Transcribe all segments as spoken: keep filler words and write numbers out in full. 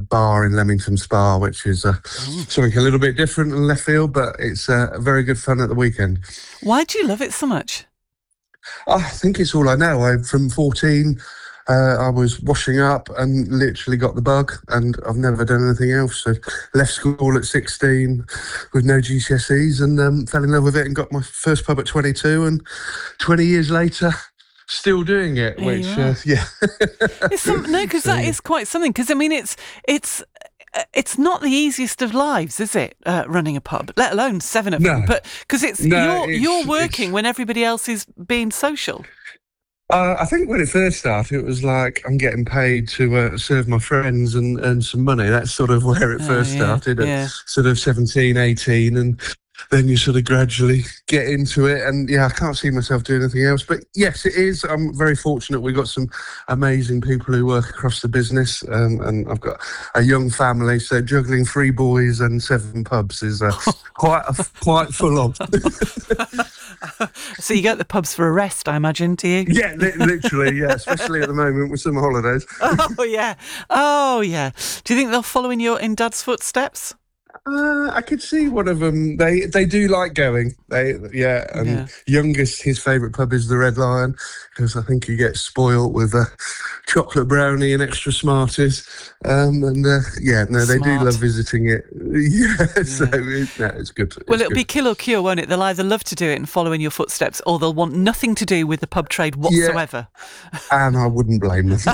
bar in Leamington Spa, which is uh, Mm. something a little bit different and left field, but it's uh, very good fun at the weekend. Why do you love it so much? I think it's all I know. I from fourteen, uh, I was washing up and literally got the bug, and I've never done anything else. So left school at sixteen with no G C S Es, and um, fell in love with it and got my first pub at twenty-two, and twenty years later, still doing it. There Which you are. uh, yeah, It's some, no, because So, that is quite something. Because I mean, it's it's uh, it's not the easiest of lives, is it? Uh, running a pub, let alone seven of them. No. But because it's No, you're it's- you're it's- working when everybody else is being social. Uh, I think when it first started, it was like I'm getting paid to uh, serve my friends and earn some money. That's sort of where it Oh, first yeah, started, at yeah. sort of seventeen, eighteen, and then you sort of gradually get into it. And yeah, I can't see myself doing anything else. But yes, it is. I'm very fortunate. We've got some amazing people who work across the business, um, and I've got a young family. So juggling three boys and seven pubs is uh, quite a, quite full on. So you go to the pubs for a rest, I imagine, do you? Yeah, li- literally. Yeah, especially at the moment with summer holidays. Oh yeah, oh yeah. Do you think they'll follow in your in Dad's footsteps? Uh, I could see one of them. They they do like going. They yeah. And Yeah. youngest, his favourite pub is the Red Lion, because I think he gets spoilt with a chocolate brownie and extra Smarties. Um, and uh, yeah, no, they Smart. do love visiting it. Yeah, so it, no, it's good. Well, It's it'll be good. kill or cure, won't it? They'll either love to do it and follow in your footsteps, or they'll want nothing to do with the pub trade whatsoever. And I wouldn't blame them.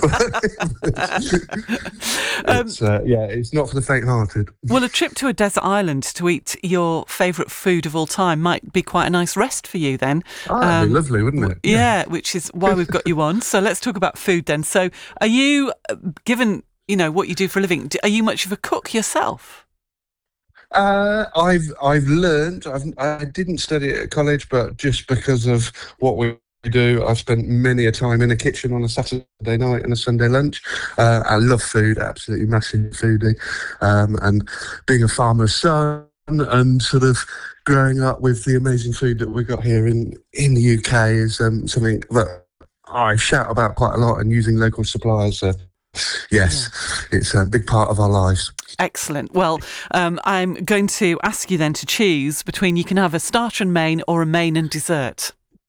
Um, it's, uh, yeah, it's not for the faint-hearted. Well, a trip to a desert island to eat your favourite food of all time might be quite a nice rest for you then. Oh, that'd be Um, lovely, wouldn't it? Yeah, which is why we've got you on. So let's talk about food then. So are you, uh, given, you know, what you do for a living, d- are you much of a cook yourself? Uh, I've I've learned. I've I didn't study it at college, but just because of what we do, I've spent many a time in a kitchen on a Saturday night and a Sunday lunch. Uh, I love food, absolutely massive foodie, um, and being a farmer's son and sort of growing up with the amazing food that we got here in in the U K is um, something that I shout about quite a lot, and using local suppliers. So yes, it's a big part of our lives. Excellent. Well, um, I'm going to ask you then to choose between you can have a starter and main or a main and dessert.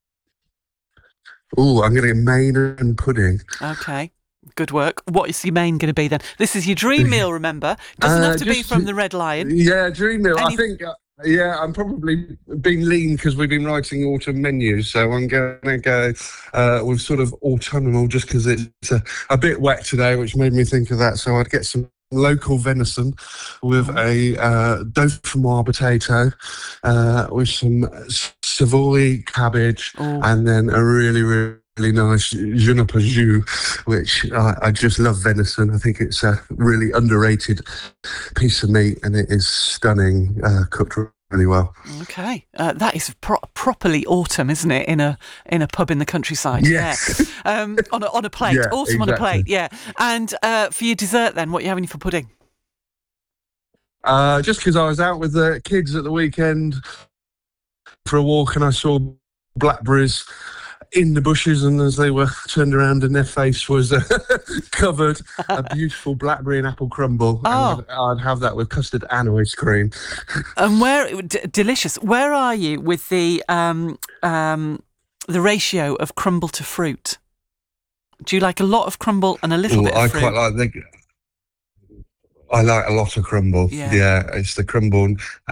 Oh, I'm going to get main and pudding. Okay. Good work. What is your main going to be then? This is your dream meal, remember? Doesn't Uh, have to be just- from the Red Lion. Yeah, dream meal. Any- I think, uh, yeah, I'm probably being lean because we've been writing autumn menus. So I'm going to go uh, with sort of autumnal just because it's a, a bit wet today, which made me think of that. So I'd get some local venison with a uh, dauphinoise potato, uh, with some Savoy cabbage, Oh. and then a really, really really nice je ne sais jus, which I, I just love venison. I think it's a really underrated piece of meat, and it is stunning, uh, cooked really well. Okay, uh, that is pro- properly autumn, isn't it? In a in a pub in the countryside. Yes. Yeah. Um, on a on a plate. Yeah, autumn on a exactly. plate. Yeah. And uh, for your dessert, then, what are you having for pudding? Uh, just because I was out with the kids at the weekend for a walk, and I saw blackberries in the bushes, and as they were turned around and their face was uh, covered, a beautiful blackberry and apple crumble. Oh. And I'd, I'd have that with custard and ice cream. And where d- delicious. Where are you with the um um the ratio of crumble to fruit? Do you like a lot of crumble and a little Ooh, bit of I fruit? quite like the. I like a lot of crumble. Yeah. Yeah, it's the crumble